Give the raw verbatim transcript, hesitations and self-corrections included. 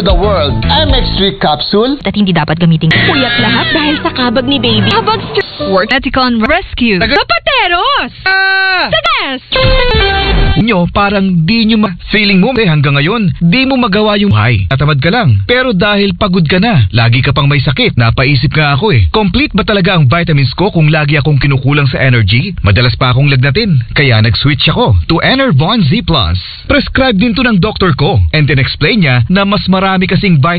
the world. M X three capsule. At hindi dapat gamitin. Puyat lahat dahil sa kabag ni baby. Kabag Work Eticon Rescue. Zapateros! Ah! Sagas! Nyo, parang di nyo ma... Feeling mo, eh, hanggang ngayon, di mo magawa yung hay. Natamad ka lang. Pero dahil pagod ka na, lagi ka pang may sakit, napaisip nga ako eh. Complete ba talaga ang vitamins ko kung lagi akong kinukulang sa energy? Madalas pa akong lagnatin. Kaya nag-switch ako to Enervon Z plus. Prescribe din to ng doktor ko. And then explain niya na mas marami kasing vitamins